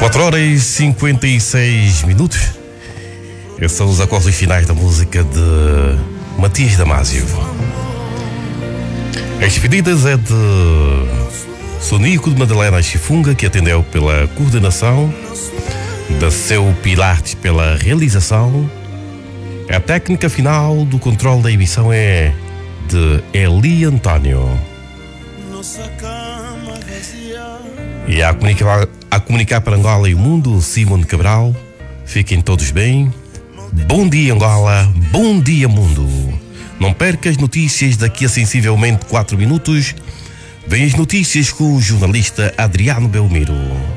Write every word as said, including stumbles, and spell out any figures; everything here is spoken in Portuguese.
quatro horas e cinquenta e seis minutos. Esses são os acordes finais da música de Matias Damasio. As despedidas é de Sonico de Madalena Chifunga, que atendeu pela coordenação, da Seu Pilares pela realização. A técnica final do controle da emissão é de Eli António. E a comunicar, a comunicar para Angola e o mundo, Simone Cabral. Fiquem todos bem. Bom dia, Angola. Bom dia, mundo. Não perca as notícias daqui a sensivelmente quatro minutos. Vem as notícias com o jornalista Adriano Belmiro.